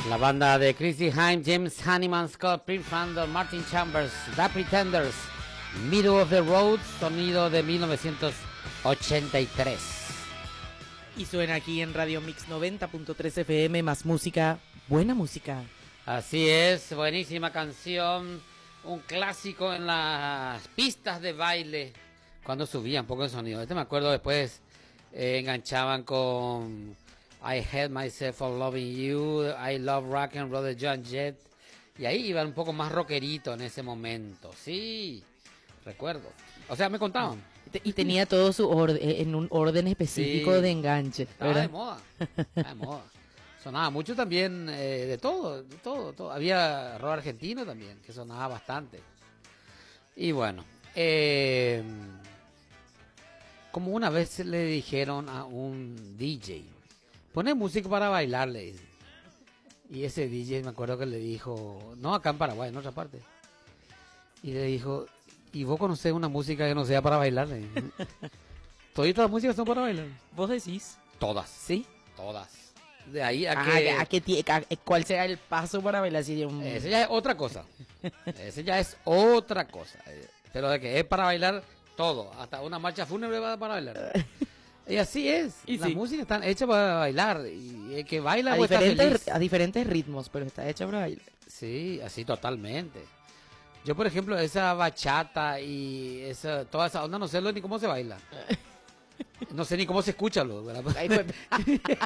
La banda de Chrissy Hynde, James Honeyman, Scott Prince, Martin Chambers, The Pretenders, Middle of the Road, sonido de 1983. Y suena aquí en Radio Mix 90.3 FM, más música, buena música. Así es, buenísima canción, un clásico en las pistas de baile, cuando subía un poco el sonido. Me acuerdo después enganchaban con I Hate Myself for Loving You, I Love Rock and Roll de Joan Jett, y ahí iban un poco más rockerito en ese momento, sí, recuerdo. O sea, me contaban. Y tenía todo su orden, en un orden específico Sí. de enganche. Estaba de moda, estaba de moda. Sonaba mucho también de todo. Había rock argentino también, que sonaba bastante. Y bueno, como una vez le dijeron a un DJ, pone música para bailar, le dice. Y ese DJ me acuerdo que le dijo, no acá en Paraguay, en otra parte. Y le dijo, ¿y vos conocés una música que no sea para bailar? Le dijo. Todas las músicas son para bailar. ¿Vos decís? Todas. ¿Sí? Todas. De ahí a ¿Cuál será el paso para bailar? Si Ese ya es otra cosa. Ese ya es otra cosa. Pero de que es para bailar todo. Hasta una marcha fúnebre va para bailar. Y así es. Y Las sí. músicas están hechas para bailar. Y el que baila a o está feliz. diferentes ritmos, pero está hecha para bailar. Sí, así totalmente. Yo, por ejemplo, esa bachata y toda esa onda, no sé ni cómo se baila. No sé ni cómo se escucha, ¿verdad? Ahí fue.